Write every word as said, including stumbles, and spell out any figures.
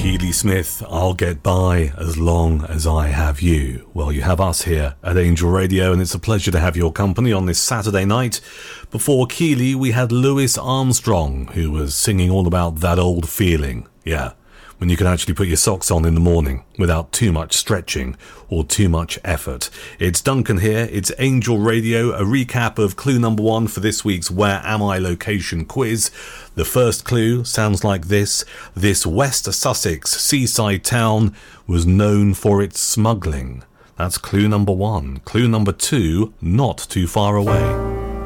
Keely Smith, I'll get by as long as I have you. Well, you have us here at Angel Radio, and it's a pleasure to have your company on this Saturday night. Before Keely, we had Louis Armstrong, who was singing all about that old feeling. Yeah, when you can actually put your socks on in the morning without too much stretching or too much effort. It's Duncan here, it's Angel Radio, a recap of clue number one for this week's Where Am I location quiz. The first clue sounds like this. This West Sussex seaside town was known for its smuggling. That's clue number one. Clue number two, not too far away.